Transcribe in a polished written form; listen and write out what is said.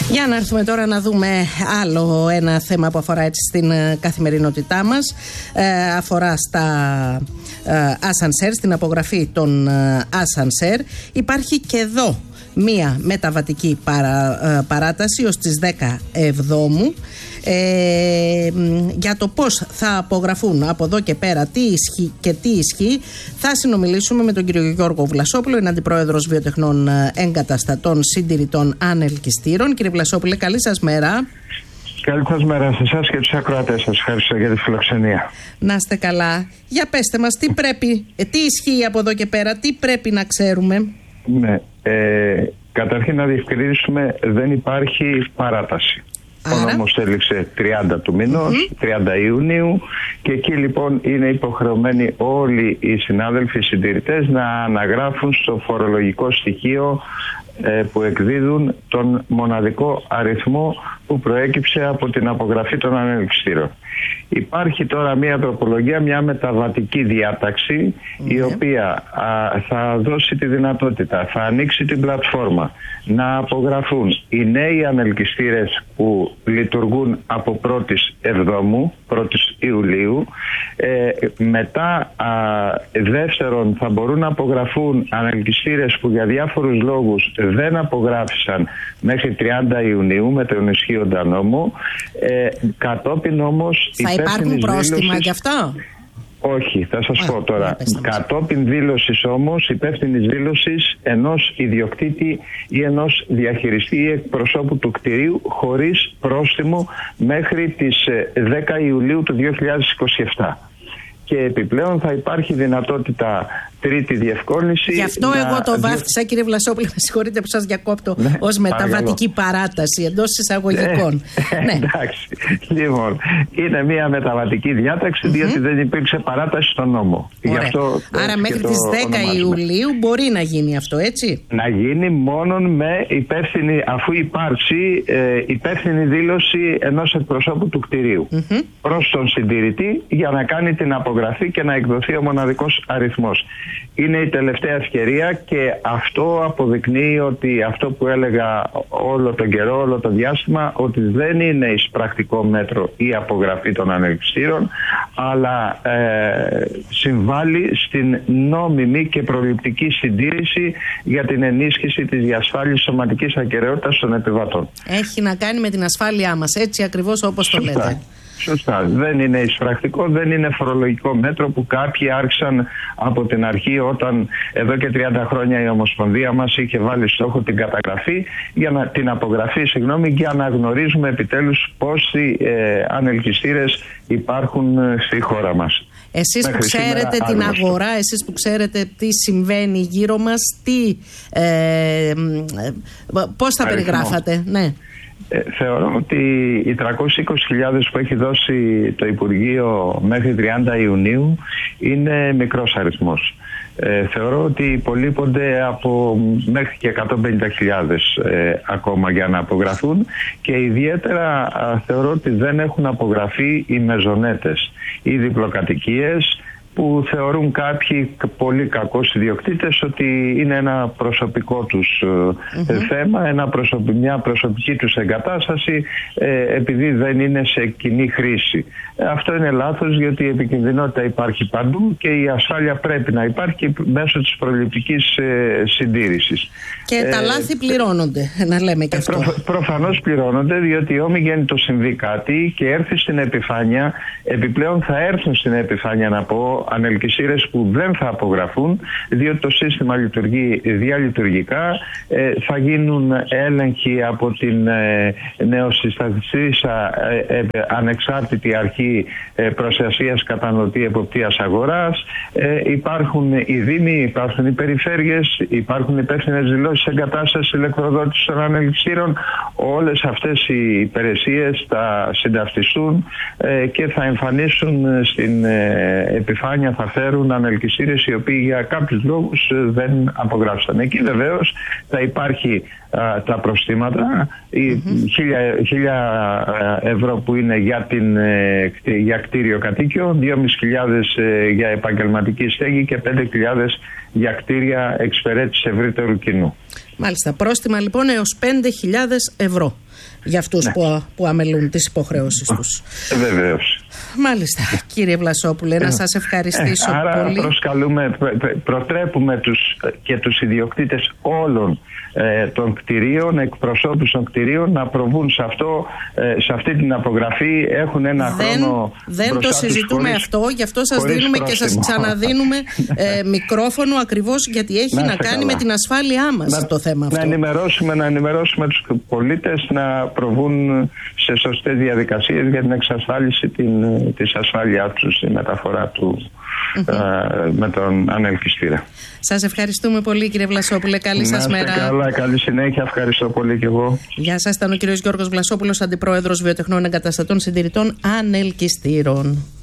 Για να έρθουμε τώρα να δούμε άλλο ένα θέμα που αφορά έτσι στην καθημερινότητά μας. Αφορά στα ασανσέρ, στην απογραφή των ασανσέρ. Υπάρχει και εδώ μία μεταβατική παράταση ως τις 10 Εβδόμου για το πώς θα απογραφούν από εδώ και πέρα, τι ισχύει και τι ισχύει. Θα συνομιλήσουμε με τον κύριο Γιώργο Βλασόπουλο, είναι αντιπρόεδρος βιοτεχνών εγκαταστατών συντηρητών ανελκυστήρων. Κύριε Βλασόπουλε, καλή σας μέρα. Καλή σας μέρα σε εσάς και τους ακροατές σας. Ευχαριστώ για τη φιλοξενία. Να είστε καλά. Για πέστε μας, τι ισχύει από εδώ και πέρα, τι πρέπει να ξέρουμε. Ναι, καταρχήν να διευκρινίσουμε, δεν υπάρχει παράταση. Ο νόμος έληξε 30 του μηνός, 30 Ιουνίου, και εκεί λοιπόν είναι υποχρεωμένοι όλοι οι συνάδελφοι συντηρητές να αναγράφουν στο φορολογικό στοιχείο που εκδίδουν τον μοναδικό αριθμό που προέκυψε από την απογραφή των ανελκυστήρων. Υπάρχει τώρα μια τροπολογία, μια μεταβατική διάταξη, η οποία θα δώσει τη δυνατότητα, θα ανοίξει την πλατφόρμα να απογραφούν οι νέοι ανελκυστήρες που λειτουργούν από 1η Ιουλίου. Μετά δεύτερον, θα μπορούν να απογραφούν ανελκυστήρες που για διάφορους λόγους δεν απογράφησαν μέχρι 30 Ιουνίου με τον ισχύοντα νόμο. Κατόπιν όμως θα υπάρχουν πρόστιμα γι' αυτό? Όχι, θα σας πω τώρα. Κατόπιν δήλωσης όμως, υπεύθυνης δήλωσης ενός ιδιοκτήτη ή ενός διαχειριστή ή εκπροσώπου του κτηρίου, χωρίς πρόστιμο μέχρι τις 10 Ιουλίου του 2027. Και επιπλέον θα υπάρχει δυνατότητα τρίτη διευκόλυνση. Γι' αυτό εγώ το βάφτισα, κύριε Βλασόπουλε, με συγχωρείτε που σας διακόπτω, ως μεταβατική παράταση εντός εισαγωγικών. Ναι. Εντάξει. Λοιπόν, είναι μια μεταβατική διάταξη, διότι δεν υπήρξε παράταση στον νόμο. Γι' αυτό άρα μέχρι τις 10 Ιουλίου μπορεί να γίνει αυτό, έτσι? Να γίνει μόνον με υπεύθυνη, αφού υπάρξει υπεύθυνη δήλωση ενός εκπροσώπου του κτηρίου προς τον συντηρητή για να κάνει την απογραφή και να εκδοθεί ο μοναδικός αριθμός. Είναι η τελευταία ευκαιρία και αυτό αποδεικνύει ότι αυτό που έλεγα όλο τον καιρό, όλο το διάστημα, ότι δεν είναι εισπρακτικό μέτρο η απογραφή των ανελκυστήρων, αλλά συμβάλλει στην νόμιμη και προληπτική συντήρηση για την ενίσχυση της διασφάλισης σωματικής ακεραιότητας των επιβατών. Έχει να κάνει με την ασφάλειά μας, έτσι ακριβώς όπως το λέτε. Σωστά. Δεν είναι εισπρακτικό, δεν είναι φορολογικό μέτρο που κάποιοι άρχισαν από την αρχή, όταν εδώ και 30 χρόνια η Ομοσπονδία μας είχε βάλει στόχο την καταγραφή, την απογραφή, για να γνωρίζουμε επιτέλους πόσοι ανελκυστήρες υπάρχουν στη χώρα μας. Εσείς που ξέρετε την αγορά, εσείς που ξέρετε τι συμβαίνει γύρω μας, πώς θα περιγράφατε? Ναι. Θεωρώ ότι οι 320.000 που έχει δώσει το Υπουργείο μέχρι 30 Ιουνίου είναι μικρός αριθμός. Θεωρώ ότι υπολείπονται από μέχρι και 150.000 ακόμα για να απογραφούν, και ιδιαίτερα θεωρώ ότι δεν έχουν απογραφεί οι μεζονέτες, οι διπλοκατοικίες, που θεωρούν κάποιοι πολύ κακούς ιδιοκτήτες ότι είναι ένα προσωπικό τους θέμα, μια προσωπική τους εγκατάσταση, επειδή δεν είναι σε κοινή χρήση. Αυτό είναι λάθος, γιατί η επικινδυνότητα υπάρχει παντού και η ασφάλεια πρέπει να υπάρχει μέσω της προληπτικής συντήρησης. Και τα λάθη πληρώνονται, να λέμε και αυτό. Προφανώς πληρώνονται, διότι όμιγεν το συμβεί κάτι και έρθει στην επιφάνεια, επιπλέον θα έρθουν στην επιφάνεια, να πω, ανελκυστήρες που δεν θα απογραφούν, διότι το σύστημα λειτουργεί διαλειτουργικά. Θα γίνουν έλεγχοι από την νεοσυσταθήσα ανεξάρτητη αρχή προστασίας καταναλωτή εποπτείας αγοράς. Υπάρχουν οι δήμοι, υπάρχουν οι περιφέρειες, υπάρχουν υπεύθυνες δηλώσεις εγκατάστασης ηλεκτροδότησης των ανελκυστήρων. Όλες αυτές οι υπηρεσίες θα συνταυτιστούν και θα εμφανίσουν στην επιφάνεια, θα φέρουν ανελκυστήρες οι οποίοι για κάποιους λόγους δεν απογράφησαν. Εκεί βεβαίως θα υπάρχει τα προστήματα, οι 1.000 ευρώ που είναι για κτίριο κατοίκιο, 2.500 για επαγγελματική στέγη και 5.000 για κτίρια εξυπηρέτησης ευρύτερου κοινού. Μάλιστα, πρόστιμα λοιπόν έως 5.000 ευρώ. Ναι. αυτούς που αμελούν τις υποχρεώσεις τους. Βεβαίως. Μάλιστα, κύριε Βλασόπουλε, να σας ευχαριστήσω πολύ. Άρα προτρέπουμε τους ιδιοκτήτες όλων των κτηρίων, εκπροσώπους των κτηρίων, να προβούν σε αυτή την απογραφή. Έχουν ένα χρόνο. Δεν το συζητούμε αυτό, γι' αυτό σας δίνουμε και σας ξαναδίνουμε μικρόφωνο, ακριβώς γιατί έχει να κάνει με την ασφάλειά μας το θέμα αυτό. Να ενημερώσουμε τους πολίτες να προβούν σε σωστές διαδικασίες για την εξασφάλιση της ασφάλειάς τους στη μεταφορά του με τον ανελκυστήρα. Σας ευχαριστούμε πολύ, κύριε Βλασόπουλε. Καλή σας μέρα. Καλά, καλή συνέχεια. Ευχαριστώ πολύ και εγώ. Γεια σας, ήταν ο κύριος Γιώργος Βλασόπουλος, Αντιπρόεδρος Βιοτεχνών Εγκαταστατών Συντηρητών Ανελκυστήρων.